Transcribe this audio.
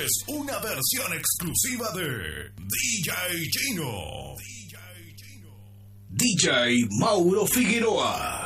es una versión exclusiva de DJ Chino. DJ Mauro Figueroa.